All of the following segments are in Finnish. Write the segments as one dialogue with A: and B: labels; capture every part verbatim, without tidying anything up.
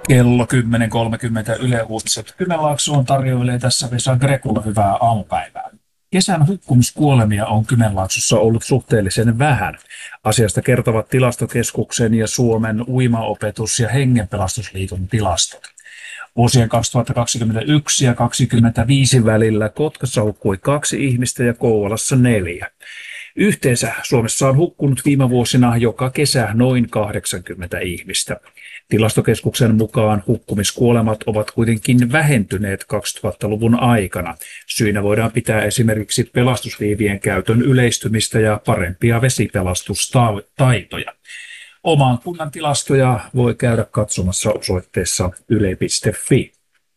A: Kello kymmenen kolmekymmentä Yle Uutiset. Kymenlaaksoon tarjoilee tässä Vesa Grekula hyvää aamupäivää. Kesän hukkumiskuolemia on Kymenlaaksossa ollut suhteellisen vähän. Asiasta kertovat Tilastokeskuksen ja Suomen uimaopetus- ja hengenpelastusliiton tilastot. Vuosien kaksituhattakaksikymmentäyksi ja kaksituhattakaksikymmentäviisi välillä Kotkassa hukkui kaksi ihmistä ja Kouvolassa neljä. Yhteensä Suomessa on hukkunut viime vuosina joka kesä noin kahdeksankymmentä ihmistä. Tilastokeskuksen mukaan hukkumiskuolemat ovat kuitenkin vähentyneet kaksituhattaluvun aikana. Syinä voidaan pitää esimerkiksi pelastusliivien käytön yleistymistä ja parempia vesipelastustaitoja. Oman kunnan tilastoja voi käydä katsomassa osoitteessa yle piste fi.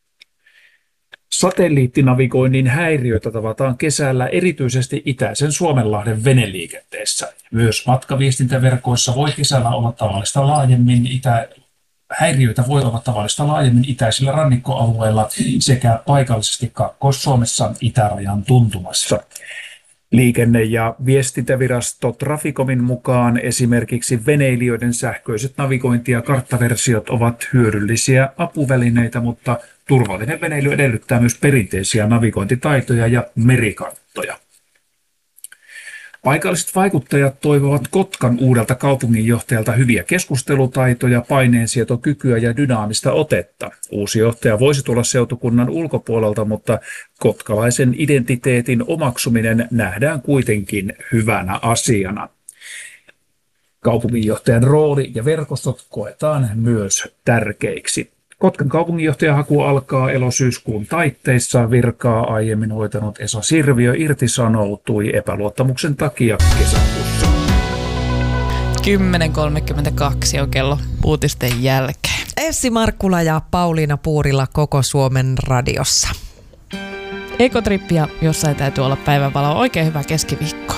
A: Satelliittinavigoinnin häiriöitä tavataan kesällä erityisesti itäisen Suomenlahden veneliikenteessä. Myös matkaviestintäverkoissa voi kesällä olla tavallista laajemmin itä... Häiriöitä voi olla tavallista laajemmin itäisillä rannikkoalueilla sekä paikallisesti Kaakkois-Suomessa itärajan tuntumassa. Liikenne- ja viestintävirasto Traficomin mukaan esimerkiksi veneilijöiden sähköiset navigointi- ja karttaversiot ovat hyödyllisiä apuvälineitä, mutta turvallinen veneily edellyttää myös perinteisiä navigointitaitoja ja merikarttoja. Paikalliset vaikuttajat toivovat Kotkan uudelta kaupunginjohtajalta hyviä keskustelutaitoja, paineensietokykyä ja dynaamista otetta. Uusi johtaja voisi tulla seutukunnan ulkopuolelta, mutta kotkalaisen identiteetin omaksuminen nähdään kuitenkin hyvänä asiana. Kaupunginjohtajan rooli ja verkostot koetaan myös tärkeiksi. Kotkan kaupunginjohtajahaku alkaa elosyyskuun taitteissa. Virkaa aiemmin hoitanut Esa Sirviö irtisanoutui epäluottamuksen takia kesäkuussa.
B: kymmenen kolmekymmentäkaksi on kello uutisten jälkeen.
C: Essi Markkula ja Pauliina Puurila koko Suomen radiossa.
B: Ekotrippiä jossain täytyy olla päivänvaloa. Oikein hyvää keskiviikkoa.